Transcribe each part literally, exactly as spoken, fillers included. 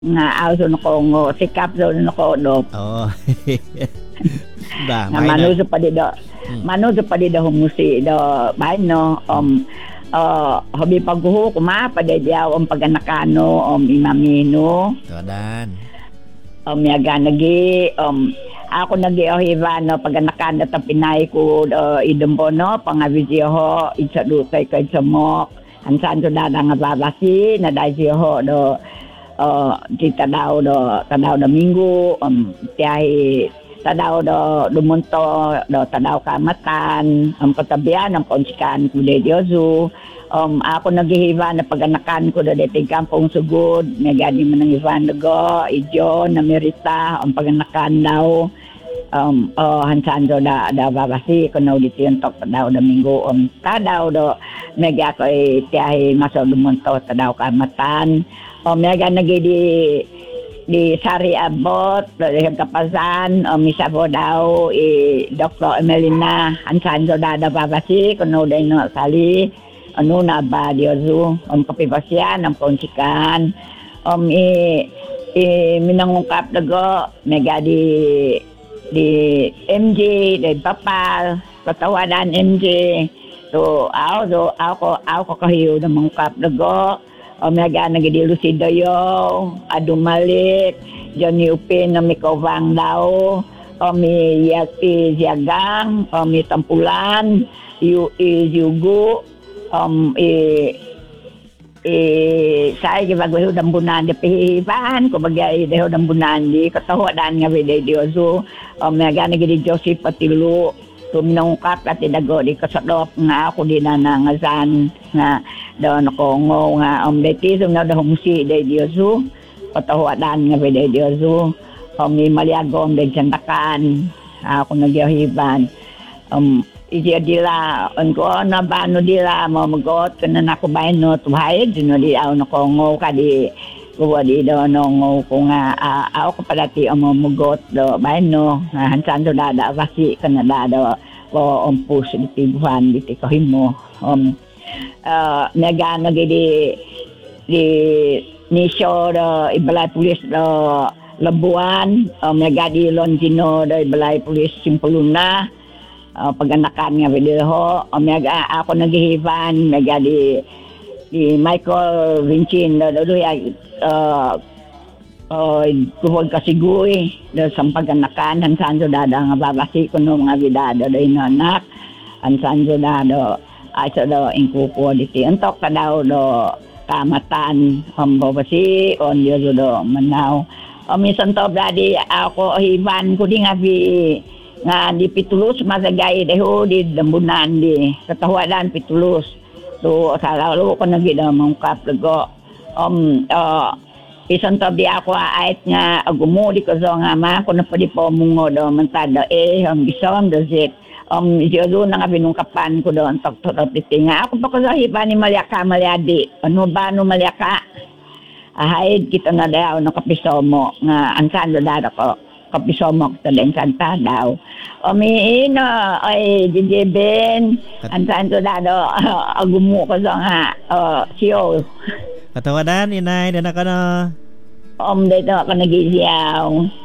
nga auso no ko ngo sikap so no ko do. Oh. Dah, Nga main manu na. sa padi do. Hmm. Manu sa padi do humusi do bain no um uh, hobi pagguho kuma pada dia om paganakano om imamino. Tuadan. Um yaga nagi um ako nagi ohiva no paganakan da pinay ko uh, idembono pangavideo ho isadu kay kay samok ansan to dada nga babasi na dai ho do uh, di tadao do tadao do minggu um tiai tadao do dumonto do tadao kamatan ang um, katabian ang konsikan ko de Diosu um ako naghihiva na paganakan ko do dete kampong sugod nagani man ang Ivan Go ijo na merita ang paganakan daw um oh hansan do da da babasi ko no dito yung tok tadao do minggu um tadao do mega ko tiai maso dumonto tadao kamatan um mega nagi di di Sari Abot, di Kapasan, o misabo daw, i Doktor Emelina, ansan so dada babasi, kuno day no sali, ano na ba Diosu, um kapipasyan, ang konsikan, um i, i minangungkap dago, mega di, di M J, di Papal, katawadan M J, so, aw, so, aw ko, aw ko kahiyo na mangungkap dago, Omega nagidi Lucidoyo, Adumalik, Johnny Upin na Mikowang daw, Omi Yaki Ziagang, Omi Tampulan, Yu Yugu, Om i i saya ke bagus udang bunan di pihipan, ko bagay de udang bunan di katawadan nga video Diosu, Omega nagidi Joseph Patilu, tuminungkap at dago di kasadop nga ako di na nangasan nga doon ako ngo nga om deti so nga dahong si de Diosu patawadan nga de Diosu om ni maliagom de jantakan ako nagyahiban um iji dila on ko na bano dila mo magot kana nako bain no tuhay dino di aw nako ngo ka di ko di do no ngo ko nga aw ko palati ang mugot do bain no hansan do dada basi kana dada ko om push di tibuhan di kahimo um uh, nega nagi di di nisyo do ibalay pulis do Labuan um, nega di Longino do ibalay pulis Simpuluna uh, paganakan nga video ho um, nega ako nagihiban nega di di Michael Vincin do do ya uh, uh, kuwag kasiguy do sampaganakan hansan do dada nga babasi kuno mga bidado do inanak hansan do dado aso do ingkupo diti entok kadaw do kamatan um babasi on yo do manaw o minsan to bradi ako hiban ko di nga bi nga di Pitulus masagay deho di dambunan di katawadan Pitulus to salalu ko nagi do mangkap lego um uh, isan to di ako ait nga agumo di ko so nga ma ko na padi po mungo do mantada eh ang gisom do zit um jodo na nga binungkapan ko do ang tok-tok nga ako pa ko sa hiban ni Malyaka Malyadi ano ba no Malyaka ahid kita na daw nakapisomo nga ansan do dada ko kapisomo ta den kanta daw omiino ay dijeben ansan do dada agumo ko so nga uh, siyo Katawadan inay dana ka na. Om dito ako nagisiyaw.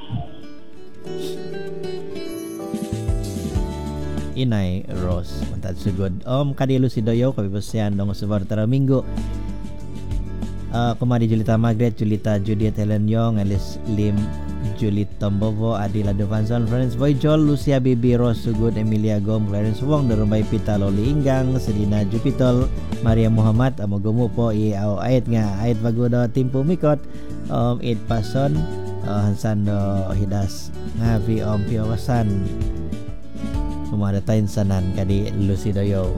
Inay Rose mantad sugod om kadilo si Doyo kabibasyan dong sa Bartara Minggo. Uh, kumari Julita Margaret, Julita Judith Helen Yong, Alice Lim, Julie Tombovo, Adila Devanson, Florence Boy Joel, Lucia Bibi, Rose Sugod, Emilia Gom, Clarence Wong, Darumbay Pita, Loli Inggang, Selina Jupitol, Maria Muhammad, Amogumo po, i-aw ayat nga, ayat bago do Timpo Mikot, um, Ed Pason, uh, Hansan do Hidas, Ngavi Om Piawasan, kumadatain sanan kadi Lucidoyo.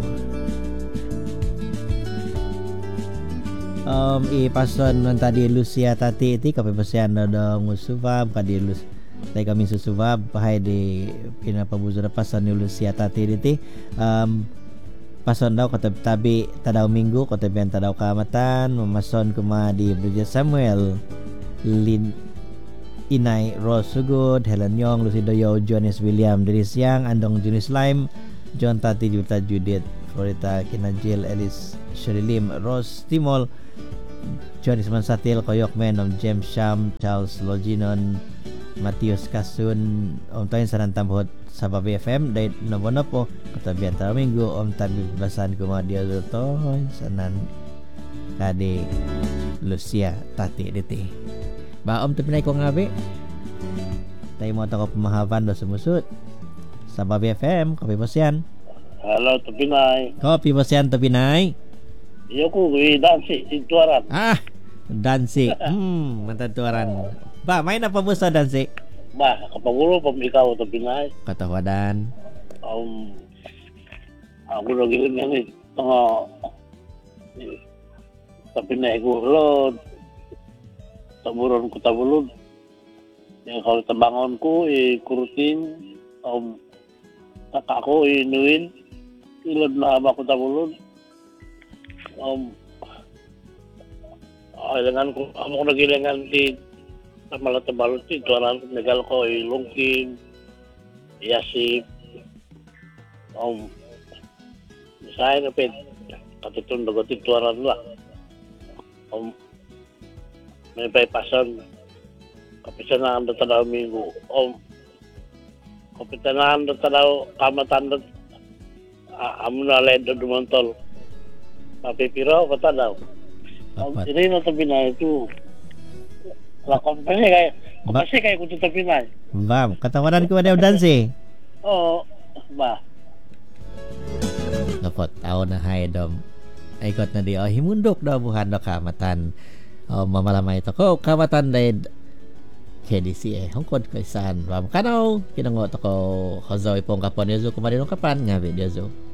Um, ipason nun tadi Lucia tati iti kapipasyan na dong musubab kadi Lus tay kami susubab pahay di pinapabuzo na pason ni Lucia tati iti um, pason daw katabi tadaw minggu katabihan tadaw kamatan mamason kuma di Bridget Samuel Lin Inay Rose Sugod Helen Yong Lucidoyo Jones William Diris Yang Andong Junis Lime John Tati Juta Judith Florita Kinajil Alice Sherilim Rose Timol Johnny Mansatil, Koyok Men, Om James Sham, Charles Loginon, Matius Kasun, Om Toyin Sanan Tambot sa Babi F M, Dahil Nobono po, Katabian Tara Minggu, Om Tabi Basan Kumadia Toyin Sanan Kadi Lucia Tati Diti. Ba Om Tepinay ko ngabi, tayo mo ako pemahavan do sumusut sa Babi F M, Kopi Bosyan. Halo Tepinay. Kopi Bosyan Tepinay. Iyo ko gui dansi tuaran. Ah, dansi. Hmm, mantan tuaran. Ba, main apa busa dansi? Ba, kapagulo pa ikaw Tepinay. Katawadan. Um, aku lagi ini tengah Tepinay ko lo taburon ko tabulod. Yang kalau tabangon ko i kurutin um taka ko inuin ilod na ba ko tabulod. Um, kailangan ko, amo ko nagilangan di malatabalot di tuaran nagal ko ilungkin, yasip, um, saya napit katutun dagot di tuaran lah, um, may paipasan, kapisanahan na tanaw minggu, um, kapisanahan na tanaw kamatan na amo na ledo dumantol. Papipiro, kata daw. Ini na Tepinay itu. Lakon pa siya kayo. Kasi kayo kung Tepinay. Ba, katawadan ko ada dansi. Oo, ba. Napot, tao na hay dom. Ay kot na di, oh, himundok daw buhan do kamatan. Oh, mamalamay to ko, kamatan dahil K D C eh. Hongkod ko isan. Ba, kanaw, kinangot ako, Hozoy pong kapon, Yozo, kumarin ng kapan, nga, Yozo.